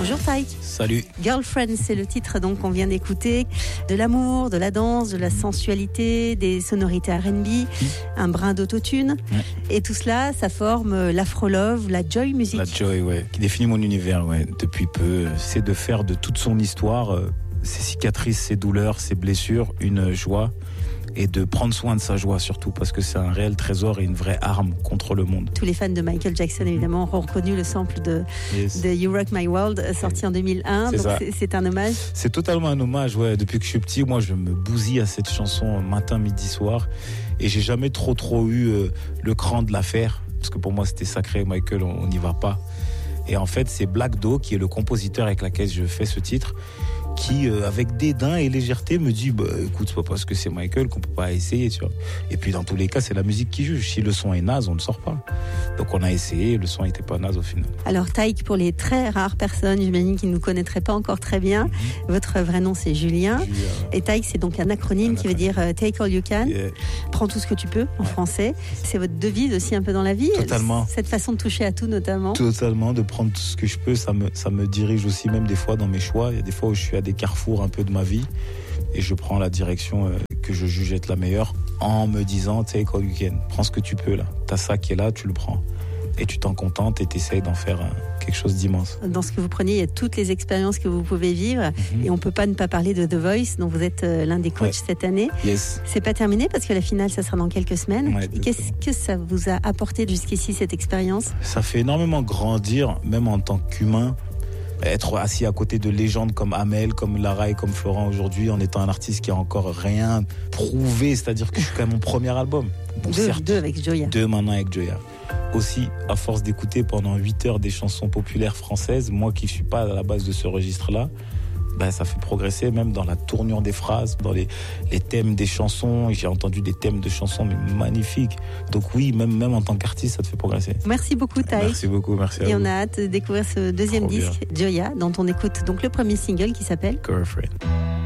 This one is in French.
Bonjour Taïk. Salut. Girlfriend, c'est le titre donc qu'on vient d'écouter. De l'amour, de la danse, de la sensualité, des sonorités R&B, un brin d'autotune. Et tout cela, ça forme l'afro-love, la joy music. La joy, ouais, qui définit mon univers, ouais, depuis peu. C'est de faire de toute son histoire, ses cicatrices, ses douleurs, ses blessures, une joie. Et de prendre soin de sa joie surtout, parce que c'est un réel trésor et une vraie arme contre le monde. Tous les fans de Michael Jackson, évidemment, ont reconnu le sample de You Rock My World, sorti en 2001. C'est un hommage. C'est totalement un hommage, ouais. Depuis que je suis petit, moi, je me bousille à cette chanson matin, midi, soir. Et j'ai jamais trop eu le cran de la faire, parce que pour moi, c'était sacré. Michael, on n'y va pas. Et en fait, c'est Black Doe, qui est le compositeur avec lequel je fais ce titre, qui, avec dédain et légèreté, me dit écoute, c'est pas parce que c'est Michael qu'on peut pas essayer, tu vois. Et puis, dans tous les cas, c'est la musique qui juge. Si le son est naze, on ne sort pas. Donc, on a essayé, le son n'était pas naze au final. Alors, Taïk, pour les très rares personnes, j'imagine qui ne nous connaîtraient pas encore très bien, votre vrai nom, c'est Julien. Et Taïk, c'est donc un acronyme qui veut dire Take All You Can. Prends tout ce que tu peux, en français. C'est votre devise aussi un peu dans la vie. Totalement. Cette façon de toucher à tout, notamment. Totalement, de prendre tout ce que je peux. Ça me dirige aussi, même des fois, dans mes choix. Il y a des fois où je suis à des carrefours un peu de ma vie et je prends la direction que je juge être la meilleure en me disant take all you can, prends ce que tu peux là, t'as ça qui est là, tu le prends et tu t'en contentes et t'essayes d'en faire quelque chose d'immense. Dans ce que vous preniez, il y a toutes les expériences que vous pouvez vivre et on peut pas ne pas parler de The Voice dont vous êtes l'un des coachs cette année. C'est pas terminé parce que la finale ça sera dans quelques semaines. Qu'est-ce que ça vous a apporté jusqu'ici cette expérience? Ça fait énormément grandir, même en tant qu'humain. Être assis à côté de légendes comme Amel, comme Lara et comme Florent aujourd'hui, en étant un artiste qui a encore rien prouvé, c'est-à-dire que je suis quand même mon premier album. Bon, deux avec Joya. 2 maintenant avec Joya. Aussi, à force d'écouter pendant 8 heures des chansons populaires françaises, moi qui ne suis pas à la base de ce registre-là, ça fait progresser même dans la tournure des phrases, dans les thèmes des chansons. J'ai entendu des thèmes de chansons mais magnifiques. Donc oui, même en tant qu'artiste, ça te fait progresser. Merci beaucoup Taïk. Merci beaucoup, merci à vous. Et on a hâte de découvrir ce deuxième disque, Joya, dont on écoute donc le premier single qui s'appelle Girlfriend.